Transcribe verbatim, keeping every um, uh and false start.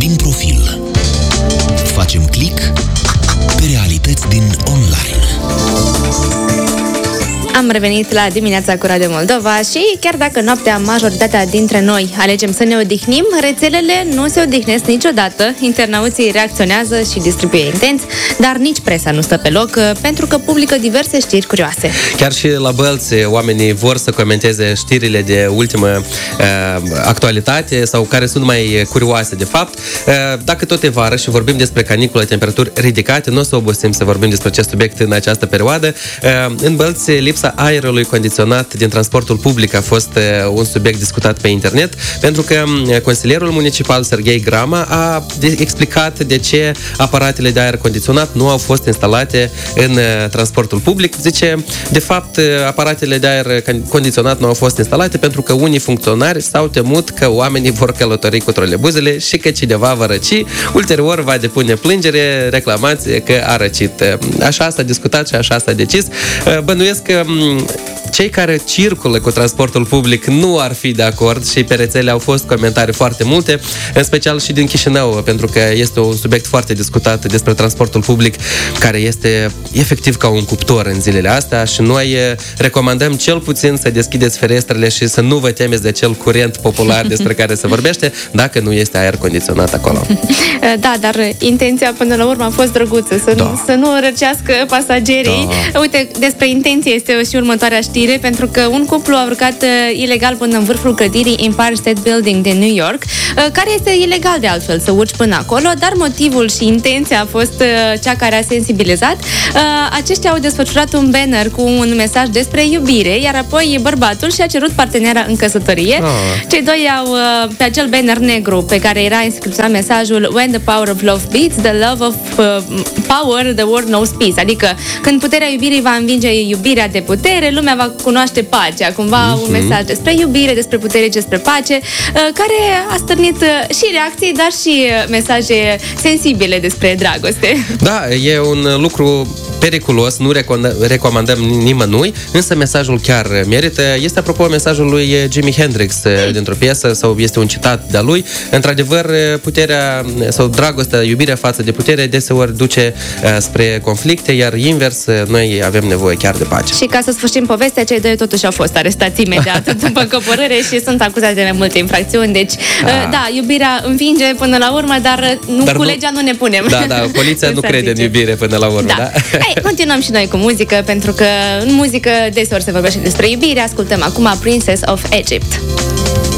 din profil. Facem click pe realități din online. Am revenit la dimineața cu Radio Moldova și chiar dacă noaptea majoritatea dintre noi alegem să ne odihnim, rețelele nu se odihnesc niciodată, internauții reacționează și distribuie intens, dar nici presa nu stă pe loc pentru că publică diverse știri curioase. Chiar și la Bălți oamenii vor să comenteze știrile de ultimă uh, actualitate sau care sunt mai curioase de fapt. Uh, dacă tot e vară și vorbim despre caniculă, temperaturi ridicate, nu o să obosim să vorbim despre acest subiect în această perioadă. Uh, în Bălți, lipsa aerului condiționat din transportul public a fost uh, un subiect discutat pe internet, pentru că uh, consilierul municipal Serghei Grama a de- explicat de ce aparatele de aer condiționat nu au fost instalate în uh, transportul public. Zice, de fapt, uh, aparatele de aer condiționat nu au fost instalate pentru că unii funcționari s-au temut că oamenii vor călători cu trolebuzele și că cineva va răci, ulterior va depune plângere, reclamație că a răcit. Așa s-a discutat și așa s-a decis. Uh, bănuiesc că cei care circulă cu transportul public nu ar fi de acord și pe rețele au fost comentarii foarte multe, în special și din Chișinău, pentru că este un subiect foarte discutat despre transportul public, care este efectiv ca un cuptor în zilele astea și noi recomandăm cel puțin să deschideți ferestrele și să nu vă temeți de acel curent popular despre care se vorbește, dacă nu este aer condiționat acolo. Da, dar intenția până la urmă a fost drăguță, să, da. nu, să nu răcească pasagerii. Da. Uite, despre intenție este și următoarea știre, pentru că un cuplu a urcat uh, ilegal până în vârful clădirii Empire State Building din New York, uh, care este ilegal de altfel să urci până acolo, dar motivul și intenția a fost uh, cea care a sensibilizat. Uh, aceștia au desfășurat un banner cu un mesaj despre iubire, iar apoi bărbatul și-a cerut partenera în căsătorie. Oh. Cei doi au uh, pe acel banner negru pe care era inscris mesajul When the power of love beats, the love of uh, power, the world knows peace. Adică când puterea iubirii va învinge iubirea de putere, lumea va cunoaște pacea. Cumva mm-hmm. un mesaj despre iubire, despre putere, despre pace, care a stârnit și reacții, dar și mesaje sensibile despre dragoste. Da, e un lucru periculos, nu recomandăm nimănui, însă mesajul chiar merită. Este apropo mesajul lui Jimi Hendrix dintr-o piesă, sau este un citat de-a lui. Într-adevăr, puterea sau dragostea, iubirea față de putere deseori duce spre conflicte, iar invers, noi avem nevoie chiar de pace. Și ca să sfârșim povestea, cei doi totuși au fost arestați imediat după căpărâre și sunt acuzați de mai multe infracțiuni. Deci, A. da, iubirea învinge până la urmă, dar, nu dar cu nu... legea nu ne punem. Da, da, poliția nu crede în iubire până la urmă, da? da? Hai, continuăm și noi cu muzică, pentru că în muzică deseori se vorbește despre iubire. Ascultăm acum Princess of Egypt.